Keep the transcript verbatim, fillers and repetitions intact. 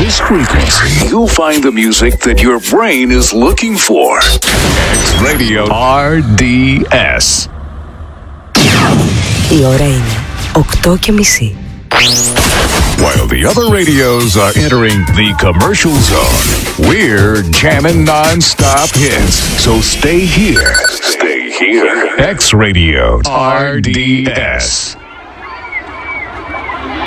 this frequency, you'll find the music that your brain is looking for. X Radio αρ ντι ες. Η ώρα είναι οκτώ και μισή. While the other radios are entering the commercial zone, we're jamming non-stop hits. So stay here. Stay here. X Radio αρ ντι ες.